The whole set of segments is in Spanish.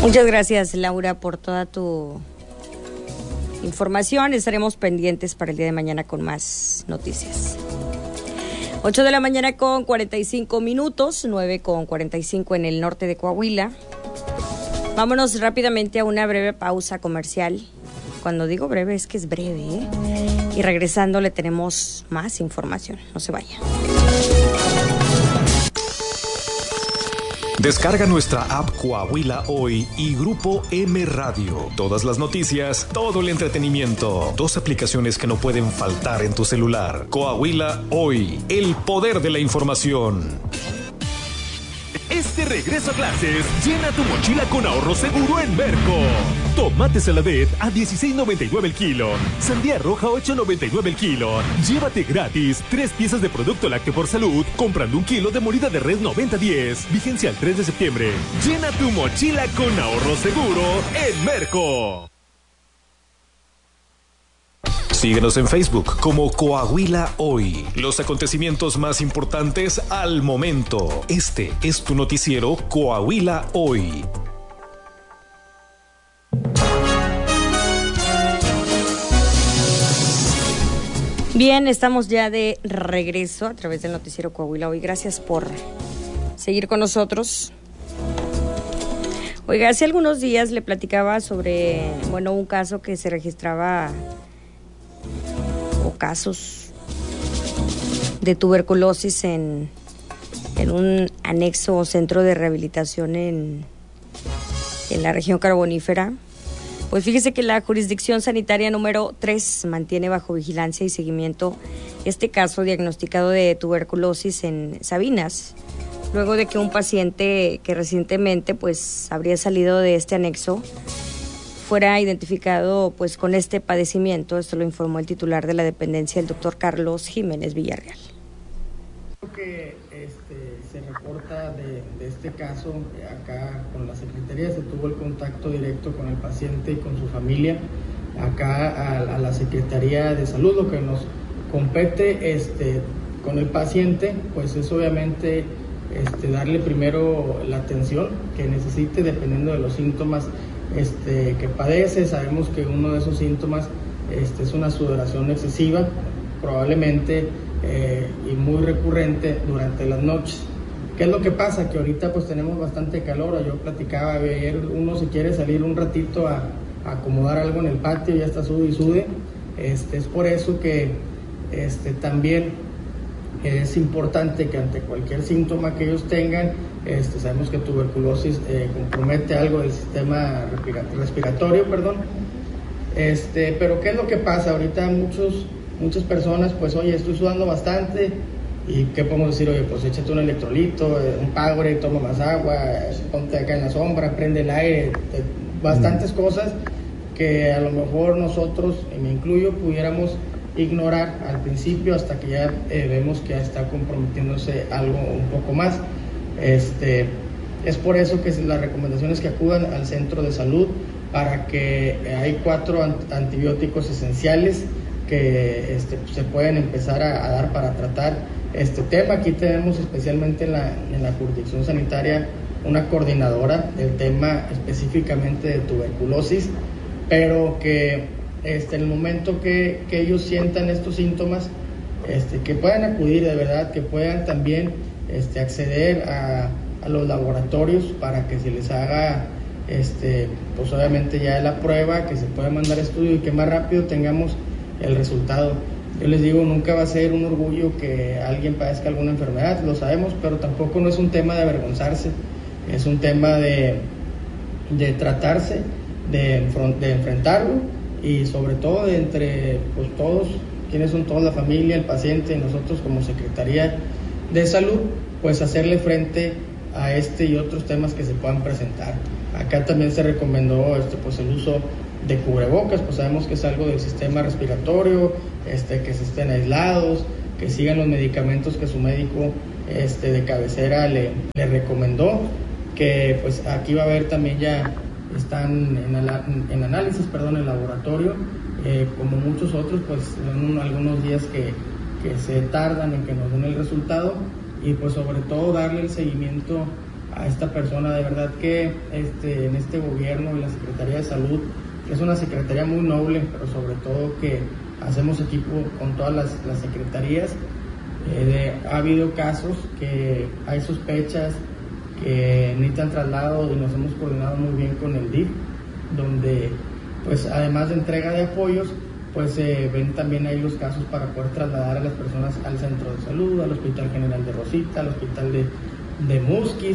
Muchas gracias, Laura, por toda tu información. Estaremos pendientes para el día de mañana con más noticias. 8 de la mañana con 45 minutos, 9:45 en el norte de Coahuila. Vámonos rápidamente a una breve pausa comercial. Cuando digo breve es que es breve, ¿eh? Y regresando le tenemos más información. No se vaya. Descarga nuestra app Coahuila Hoy y Grupo M Radio. Todas las noticias, todo el entretenimiento. 2 aplicaciones que no pueden faltar en tu celular. Coahuila Hoy, el poder de la información. Este regreso a clases, llena tu mochila con ahorro seguro en Merco. Tomate Saladet a $16.99 el kilo. Sandía roja $8.99 el kilo. Llévate gratis 3 piezas de producto lácteo por salud comprando 1 kilo de molida de res 90-10. Vigencia el 3 de septiembre. Llena tu mochila con ahorro seguro en Merco. Síguenos en Facebook como Coahuila Hoy. Los acontecimientos más importantes al momento. Este es tu noticiero Coahuila Hoy. Bien, estamos ya de regreso a través del noticiero Coahuila Hoy. Gracias por seguir con nosotros. Oiga, hace algunos días le platicaba sobre, un caso que se registraba, o casos de tuberculosis en un anexo o centro de rehabilitación en la región carbonífera. Pues fíjese que la jurisdicción sanitaria número 3 mantiene bajo vigilancia y seguimiento este caso diagnosticado de tuberculosis en Sabinas, luego de que un paciente que recientemente habría salido de este anexo fuera identificado con este padecimiento. Esto lo informó el titular de la dependencia, el doctor Carlos Jiménez Villarreal. Lo que se reporta de este caso, acá con la Secretaría se tuvo el contacto directo con el paciente y con su familia. Acá a la Secretaría de Salud lo que nos compete con el paciente, pues es obviamente darle primero la atención que necesite dependiendo de los síntomas que padece. Sabemos que uno de esos síntomas es una sudoración excesiva, probablemente y muy recurrente durante las noches. ¿Qué es lo que pasa? Que ahorita tenemos bastante calor. Yo platicaba ayer, uno si quiere salir un ratito a acomodar algo en el patio, ya está sude y sude. Es por eso que también es importante que ante cualquier síntoma que ellos tengan, sabemos que tuberculosis compromete algo del sistema respiratorio, pero ¿qué es lo que pasa? Ahorita muchas personas, oye, estoy sudando bastante, y ¿qué podemos decir? Oye, échate un electrolito, un Powerade, toma más agua, ponte acá en la sombra, prende el aire, bastantes cosas que a lo mejor nosotros, y me incluyo, pudiéramos ignorar al principio hasta que ya vemos que ya está comprometiéndose algo un poco más. Es por eso que las recomendaciones que acudan al centro de salud, para que hay 4 antibióticos esenciales que se pueden empezar a dar para tratar este tema. Aquí tenemos especialmente en la jurisdicción sanitaria una coordinadora del tema específicamente de tuberculosis, pero que en el momento que ellos sientan estos síntomas, que puedan acudir de verdad, que puedan también acceder a los laboratorios para que se les haga obviamente ya la prueba, que se pueda mandar estudio y que más rápido tengamos el resultado. Yo les digo, nunca va a ser un orgullo que alguien padezca alguna enfermedad, lo sabemos, pero tampoco no es un tema de avergonzarse, es un tema de tratarse, de enfrentarlo, y sobre todo de entre todos, quienes son toda la familia, el paciente, nosotros como Secretaría de Salud, hacerle frente a y otros temas que se puedan presentar. Acá también se recomendó el uso de cubrebocas, sabemos que es algo del sistema respiratorio, que se estén aislados, que sigan los medicamentos que su médico de cabecera le recomendó, que aquí va a haber también ya están en análisis, en laboratorio, como muchos otros, son algunos días que se tardan en que nos den el resultado, y sobre todo darle el seguimiento a esta persona. De verdad que en este gobierno y la Secretaría de Salud, que es una secretaría muy noble, pero sobre todo que hacemos equipo con todas las secretarías, ha habido casos que hay sospechas que necesitan traslado y nos hemos coordinado muy bien con el DIF, donde pues además de entrega de apoyos, pues ven también ahí los casos para poder trasladar a las personas al centro de salud, al Hospital General de Rosita, al Hospital de Musquis.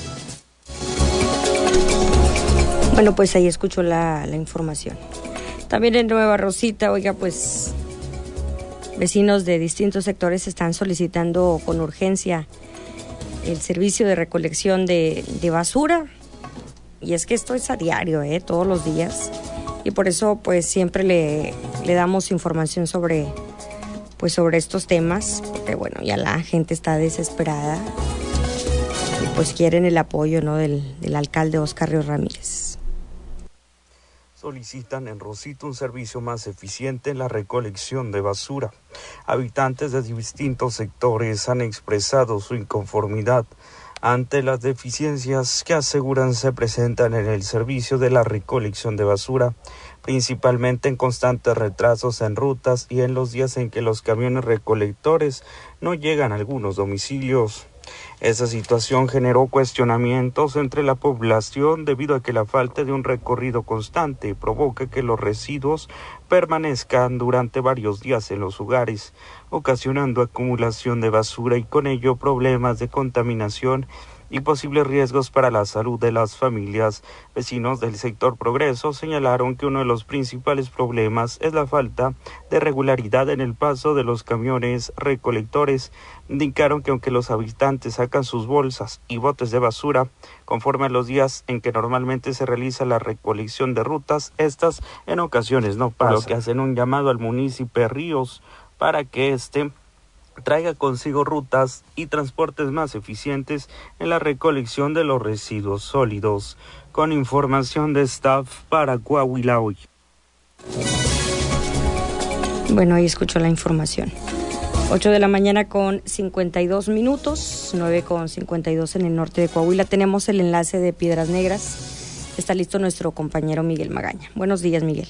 Bueno, pues ahí escuchó la información. También en Nueva Rosita, oiga, pues vecinos de distintos sectores están solicitando con urgencia el servicio de recolección de basura. Y es que esto es a diario, todos los días. Y por eso pues siempre le damos información sobre estos temas. Porque bueno, ya la gente está desesperada y pues quieren el apoyo, ¿no?, del alcalde Óscar Ríos Ramírez. Solicitan en Rosita un servicio más eficiente en la recolección de basura. Habitantes de distintos sectores han expresado su inconformidad ante las deficiencias que aseguran se presentan en el servicio de la recolección de basura, principalmente en constantes retrasos en rutas y en los días en que los camiones recolectores no llegan a algunos domicilios. Esa situación generó cuestionamientos entre la población debido a que la falta de un recorrido constante provoca que los residuos permanezcan durante varios días en los hogares, ocasionando acumulación de basura y con ello problemas de contaminación y posibles riesgos para la salud de las familias. Vecinos del sector Progreso señalaron que uno de los principales problemas es la falta de regularidad en el paso de los camiones recolectores. Indicaron que aunque los habitantes sacan sus bolsas y botes de basura conforme a los días en que normalmente se realiza la recolección de rutas, estas en ocasiones no pasan, por lo que hacen un llamado al municipio Ríos para que traiga consigo rutas y transportes más eficientes en la recolección de los residuos sólidos. Con información de staff para Coahuila Hoy. Bueno, ahí escuchó la información. 8 de la mañana con 52 minutos, 9 con 52 en el norte de Coahuila. Tenemos el enlace de Piedras Negras. Está listo nuestro compañero Miguel Magaña. Buenos días, Miguel.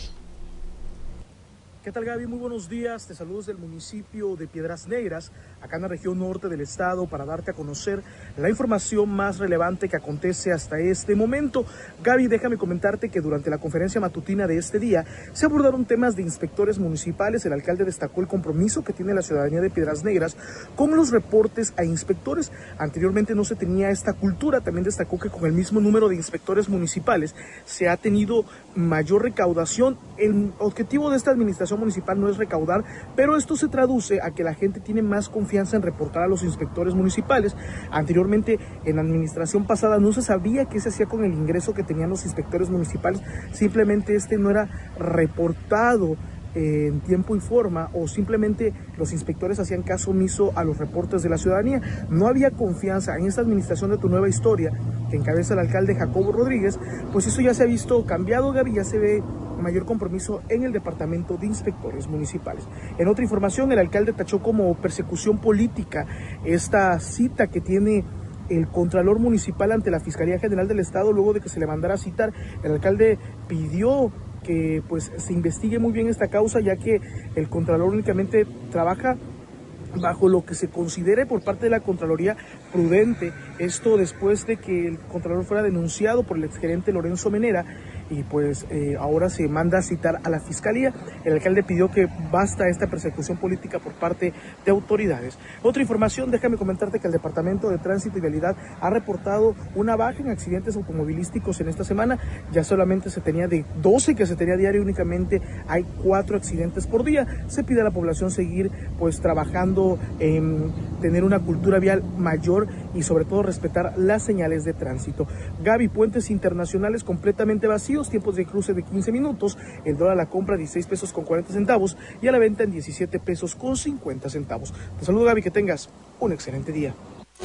¿Qué tal, Gaby? Muy buenos días, te saludo desde el municipio de Piedras Negras, acá en la región norte del estado, para darte a conocer la información más relevante que acontece hasta este momento. Gaby, déjame comentarte que durante la conferencia matutina de este día se abordaron temas de inspectores municipales. El alcalde destacó el compromiso que tiene la ciudadanía de Piedras Negras con los reportes a inspectores. Anteriormente no se tenía esta cultura. También destacó que con el mismo número de inspectores municipales se ha tenido mayor recaudación. El objetivo de esta administración municipal no es recaudar, pero esto se traduce a que la gente tiene más confianza en reportar a los inspectores municipales. Anteriormente, en la administración pasada, no se sabía qué se hacía con el ingreso que tenían los inspectores municipales. Simplemente no era reportado en tiempo y forma, o simplemente los inspectores hacían caso omiso a los reportes de la ciudadanía. No había confianza en esta administración de Tu Nueva Historia, que encabeza el alcalde Jacobo Rodríguez. Pues eso ya se ha visto cambiado, Gaby, ya se ve mayor compromiso en el departamento de inspectores municipales. En otra información, el alcalde tachó como persecución política esta cita que tiene el Contralor Municipal ante la Fiscalía General del Estado luego de que se le mandara a citar. El alcalde pidió que pues se investigue muy bien esta causa, ya que el Contralor únicamente trabaja bajo lo que se considere por parte de la Contraloría prudente. Esto después de que el Contralor fuera denunciado por el exgerente Lorenzo Menera, y pues ahora se manda a citar a la Fiscalía. El alcalde pidió que basta esta persecución política por parte de autoridades. Otra información, déjame comentarte que el Departamento de Tránsito y Vialidad ha reportado una baja en accidentes automovilísticos en esta semana. Ya solamente se tenía de 12 que se tenía diario, únicamente hay 4 accidentes por día. Se pide a la población seguir pues trabajando en tener una cultura vial mayor y sobre todo respetar las señales de tránsito. Gaby, puentes internacionales completamente vacíos, tiempos de cruce de 15 minutos, el dólar a la compra 16 pesos con 40 centavos y a la venta en 17 pesos con 50 centavos. Te saludo, Gaby, que tengas un excelente día.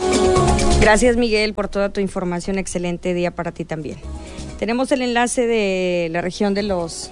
Gracias, Miguel, por toda tu información. Excelente día para ti también. Tenemos el enlace de la región de los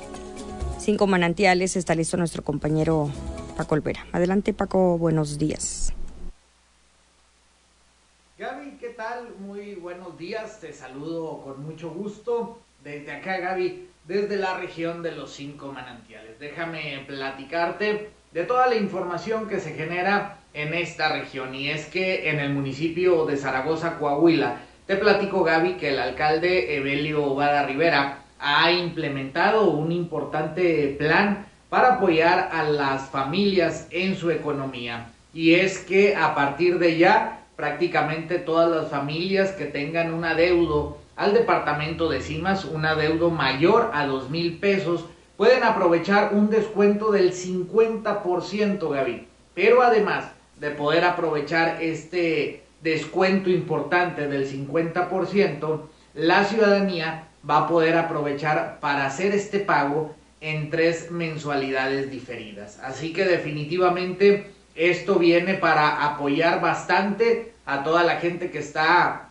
5 manantiales. Está listo nuestro compañero Paco Olvera. Adelante, Paco, buenos días. Gaby, ¿qué tal? Muy buenos días, te saludo con mucho gusto desde acá, Gaby, desde la región de los 5 manantiales. Déjame platicarte de toda la información que se genera en esta región, y es que en el municipio de Zaragoza, Coahuila, te platico, Gaby, que el alcalde Evelio Vara Rivera ha implementado un importante plan para apoyar a las familias en su economía, y es que a partir de ya prácticamente todas las familias que tengan un adeudo al departamento de Cimas, un adeudo mayor a 2,000 pesos, pueden aprovechar un descuento del 50%, Gaby. Pero además de poder aprovechar este descuento importante del 50%, la ciudadanía va a poder aprovechar para hacer este pago en 3 mensualidades diferidas. Así que definitivamente esto viene para apoyar bastante a toda la gente que está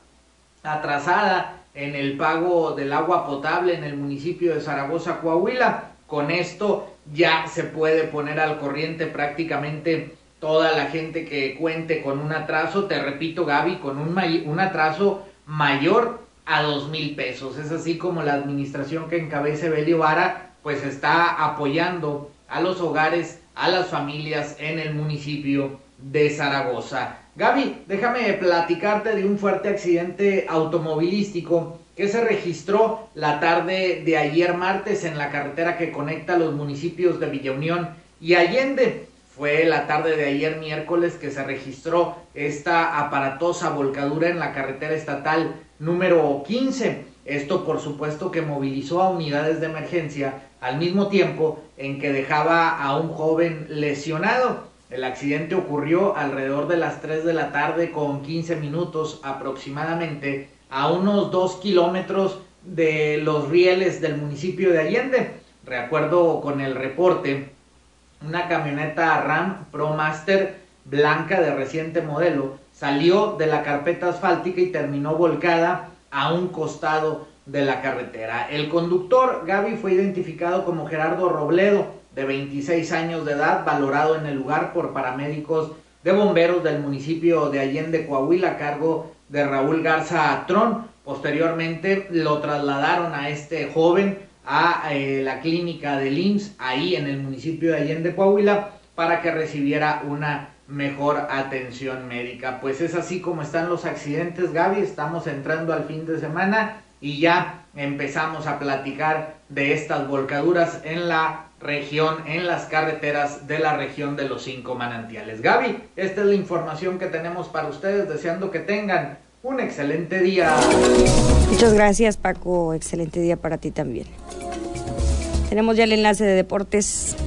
atrasada en el pago del agua potable en el municipio de Zaragoza, Coahuila. Con esto ya se puede poner al corriente prácticamente toda la gente que cuente con un atraso, te repito, Gaby, con un atraso mayor a 2,000 pesos. Es así como la administración que encabeza Evelio Vara pues está apoyando a los hogares, a las familias en el municipio de Zaragoza. Gaby, déjame platicarte de un fuerte accidente automovilístico que se registró la tarde de ayer martes en la carretera que conecta los municipios de Villa Unión y Allende. Fue la tarde de ayer miércoles que se registró esta aparatosa volcadura en la carretera estatal número 15. Esto por supuesto que movilizó a unidades de emergencia al mismo tiempo en que dejaba a un joven lesionado. El accidente ocurrió alrededor de las 3 de la tarde con 15 minutos aproximadamente a unos 2 kilómetros de los rieles del municipio de Allende. De acuerdo con el reporte, una camioneta Ram ProMaster blanca de reciente modelo salió de la carpeta asfáltica y terminó volcada a un costado de la carretera. El conductor, Gaby, fue identificado como Gerardo Robledo, de 26 años de edad, valorado en el lugar por paramédicos de bomberos del municipio de Allende, Coahuila, a cargo de Raúl Garza Trón. Posteriormente lo trasladaron a este joven a la clínica del IMSS, ahí en el municipio de Allende, Coahuila, para que recibiera una mejor atención médica. Pues es así como están los accidentes, Gaby. Estamos entrando al fin de semana y ya empezamos a platicar de estas volcaduras en la región, en las carreteras de la región de los 5 manantiales. Gaby, esta es la información que tenemos para ustedes, deseando que tengan un excelente día. Muchas gracias, Paco. Excelente día para ti también. Tenemos ya el enlace de deportes.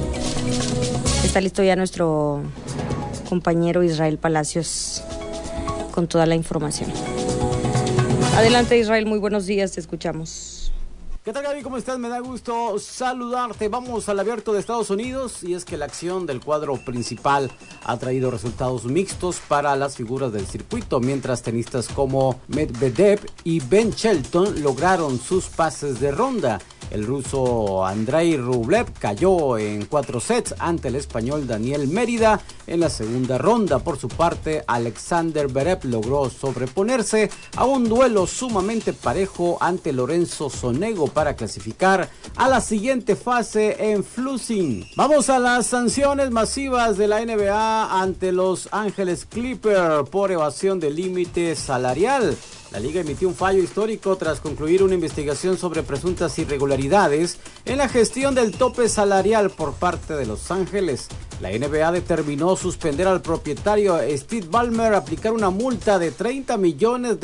Está listo ya nuestro compañero Israel Palacios con toda la información. Adelante, Israel, muy buenos días, te escuchamos. ¿Qué tal, Gaby? ¿Cómo estás? Me da gusto saludarte. Vamos al Abierto de Estados Unidos, y es que la acción del cuadro principal ha traído resultados mixtos para las figuras del circuito, mientras tenistas como Medvedev y Ben Shelton lograron sus pases de ronda. El ruso Andrei Rublev cayó en 4 sets ante el español Daniel Mérida en la segunda ronda. Por su parte, Alexander Zverev logró sobreponerse a un duelo sumamente parejo ante Lorenzo Sonego para clasificar a la siguiente fase en Flushing. Vamos a las sanciones masivas de la NBA ante Los Ángeles Clippers por evasión del límite salarial. La liga emitió un fallo histórico tras concluir una investigación sobre presuntas irregularidades en la gestión del tope salarial por parte de Los Ángeles. La NBA determinó suspender al propietario Steve Ballmer, aplicar una multa de $30 millones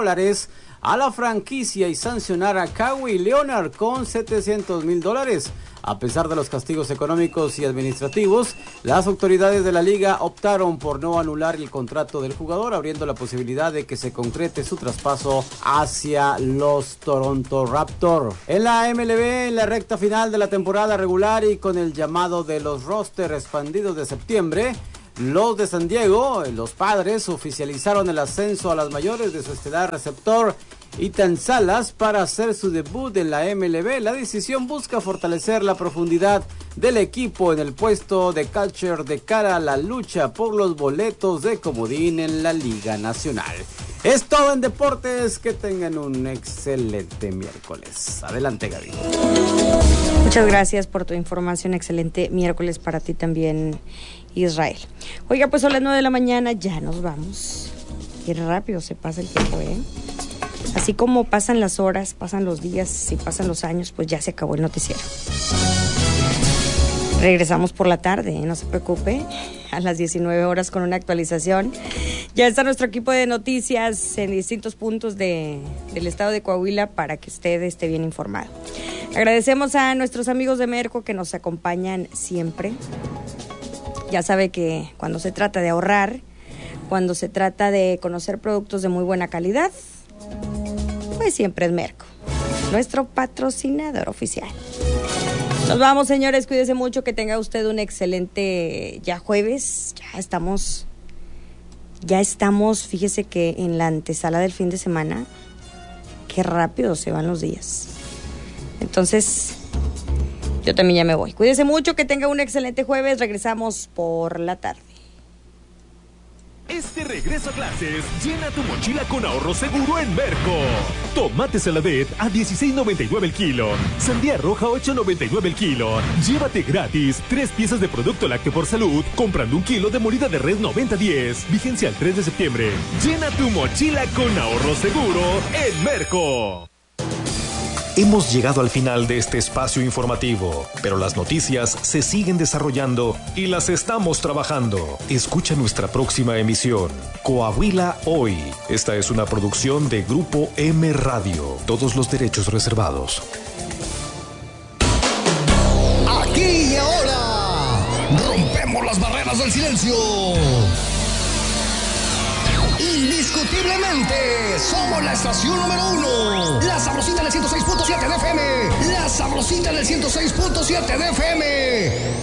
a la franquicia y sancionar a Kawhi Leonard con $700,000. A pesar de los castigos económicos y administrativos, las autoridades de la liga optaron por no anular el contrato del jugador, abriendo la posibilidad de que se concrete su traspaso hacia los Toronto Raptors. En la MLB, en la recta final de la temporada regular y con el llamado de los roster expandidos de septiembre, los de San Diego, los Padres, oficializaron el ascenso a las mayores de su estelar receptor Ethan Salas para hacer su debut en la MLB. La decisión busca fortalecer la profundidad del equipo en el puesto de catcher de cara a la lucha por los boletos de comodín en la Liga Nacional. Es todo en deportes. Que tengan un excelente miércoles. Adelante, Gaby. Muchas gracias por tu información. Excelente miércoles para ti también, Israel. Oiga, pues son las 9 de la mañana, ya nos vamos. Qué rápido se pasa el tiempo, ¿eh? Así como pasan las horas, pasan los días y pasan los años, pues ya se acabó el noticiero. Regresamos por la tarde, no se preocupe, a las 19 horas con una actualización. Ya está nuestro equipo de noticias en distintos puntos del estado de Coahuila para que usted esté bien informado. Agradecemos a nuestros amigos de Merco que nos acompañan siempre. Ya sabe que cuando se trata de ahorrar, cuando se trata de conocer productos de muy buena calidad, pues siempre es Merco, nuestro patrocinador oficial. Nos vamos, señores, cuídese mucho, que tenga usted un excelente ya jueves. Ya estamos, fíjese que en la antesala del fin de semana, qué rápido se van los días. Entonces, yo también ya me voy. Cuídese mucho, que tenga un excelente jueves. Regresamos por la tarde. Este regreso a clases, llena tu mochila con ahorro seguro en Merco. Tomate Saladet a $16.99 el kilo. Sandía roja 8.99 el kilo. Llévate gratis 3 piezas de producto lácteo por salud comprando 1 kilo de molida de res 90-10. Vigencia al 3 de septiembre. Llena tu mochila con ahorro seguro en Merco. Hemos llegado al final de este espacio informativo, pero las noticias se siguen desarrollando y las estamos trabajando. Escucha nuestra próxima emisión, Coahuila Hoy. Esta es una producción de Grupo M Radio. Todos los derechos reservados. Aquí y ahora, rompemos las barreras del silencio. Indiscutiblemente, somos la estación número 1. La Sabrosita del 106.7 de FM. La Sabrosita del 106.7 de FM.